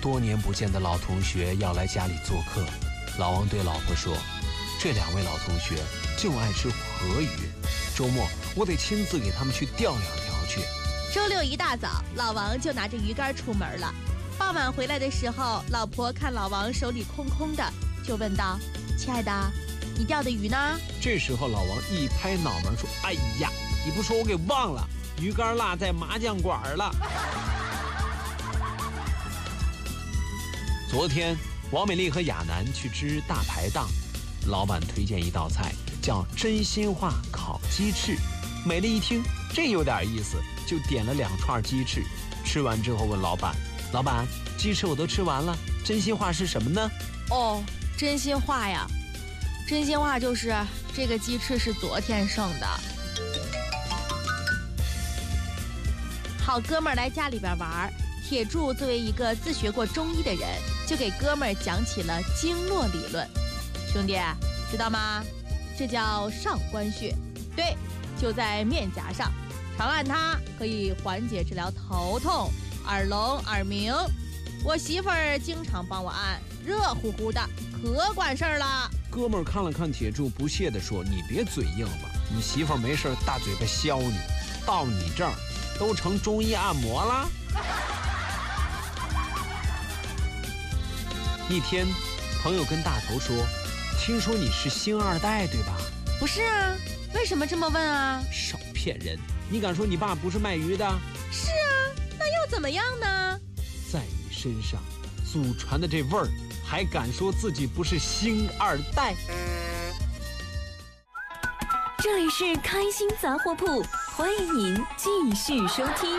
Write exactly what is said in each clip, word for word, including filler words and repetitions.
多年不见的老同学要来家里做客，老王对老婆说，这两位老同学就爱吃河鱼，周末我得亲自给他们去钓两条去。 周六一大早，老王就拿着鱼竿出门了。傍晚回来的时候，老婆看老王手里空空的，就问道，亲爱的，你钓的鱼呢？ 这时候老王一拍脑门说，哎呀，你不说我给忘了，鱼竿落在麻将馆了。昨天王美丽和亚楠去吃大排档，老板推荐一道菜叫真心话烤鸡翅。美丽一听这有点意思，就点了两串鸡翅。吃完之后问老板，老板，鸡翅我都吃完了，真心话是什么呢？ 哦，真心话呀，真心话就是这个鸡翅是昨天剩的。好哥们儿来家里边玩，铁柱作为一个自学过中医的人，就给哥们儿讲起了经络理论。兄弟，知道吗？这叫上关穴，对，就在面颊上，常按它可以缓解治疗头痛、耳聋、耳鸣。我媳妇儿经常帮我按，热乎乎的，可管事儿了。 哥们儿看了看铁柱，不屑地说，你别嘴硬吧，你媳妇儿没事大嘴巴削你，到你这儿都成中医按摩了。一天，朋友跟大头说，听说你是星二代对吧？ 不是啊，为什么这么问啊？ 少骗人，你敢说你爸不是卖鱼的？ 是啊，那又怎么样呢？ 在你身上祖传的这味儿，还敢说自己不是星二代？ 这里是开心杂货铺，欢迎您继续收听。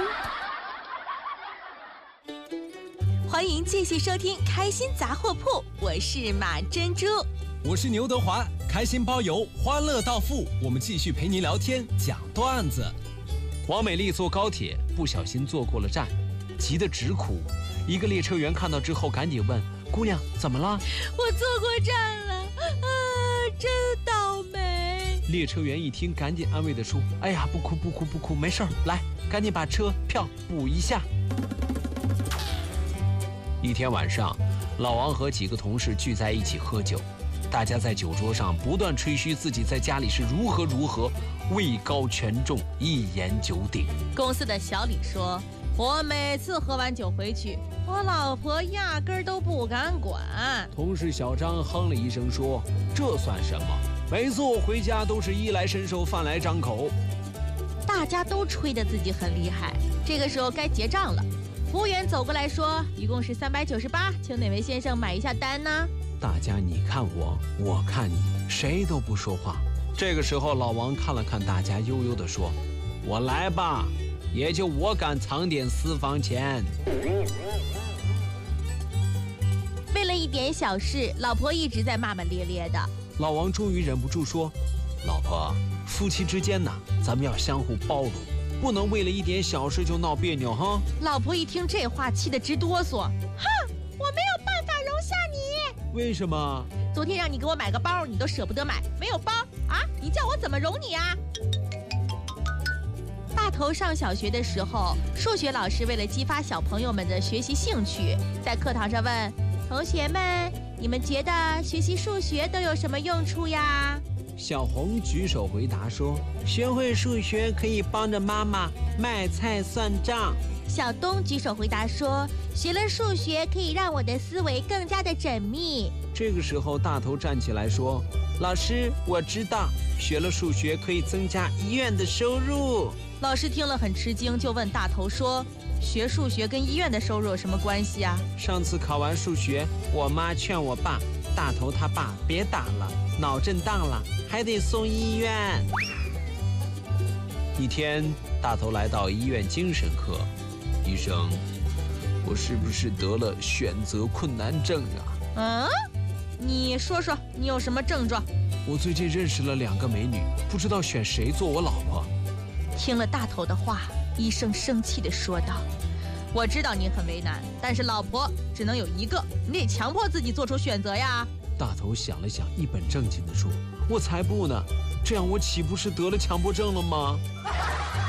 欢迎继续收听开心杂货铺，我是马珍珠， 我是牛德华，开心包邮，欢乐到付，我们继续陪您聊天讲段子。 王美丽坐高铁不小心坐过了站，急得直哭。一个列车员看到之后赶紧问，姑娘怎么了？ 我坐过站了啊，真倒霉。 列车员一听赶紧安慰地说，哎呀，不哭不哭不哭，没事儿，来赶紧把车票补一下。一天晚上，老王和几个同事聚在一起喝酒，大家在酒桌上不断吹嘘自己在家里是如何如何，位高权重，一言九鼎。 公司的小李说，我每次喝完酒回去，我老婆压根儿都不敢管。 同事小张哼了一声说，这算什么？每次我回家都是衣来伸手饭来张口。 大家都吹得自己很厉害，这个时候该结账了。服务员走过来说，一共是三百九十八，请哪位先生买一下单呢？ 大家你看我，我看你，谁都不说话。这个时候老王看了看大家，悠悠地说，我来吧，也就我敢藏点私房钱。 为了一点小事，老婆一直在骂骂咧咧的。 老王终于忍不住说，老婆，夫妻之间呢，咱们要相互包容，不能为了一点小事就闹别扭哈。 老婆一听这话气得直哆嗦，哼，我没有办法容下你。 为什么？ 昨天让你给我买个包，你都舍不得买，没有包啊？你叫我怎么容你啊？大头上小学的时候，数学老师为了激发小朋友们的学习兴趣，在课堂上问同学们，你们觉得学习数学都有什么用处呀？ 小红举手回答说，学会数学可以帮着妈妈卖菜算账。 小东举手回答说，学了数学可以让我的思维更加的缜密。 这个时候大头站起来说，老师，我知道学了数学可以增加医院的收入。 老师听了很吃惊，就问大头说，学数学跟医院的收入有什么关系啊？ 上次考完数学，我妈劝我爸，大头他爸别打了，脑震荡了还得送医院。一天，大头来到医院精神科，医生，我是不是得了选择困难症啊？ 嗯，你说说你有什么症状？ 我最近认识了两个美女，不知道选谁做我老婆。 听了大头的话，医生生气地说道，我知道你很为难，但是老婆只能有一个，你得强迫自己做出选择呀。 大头想了想，一本正经地说，我才不呢，这样我岂不是得了强迫症了吗？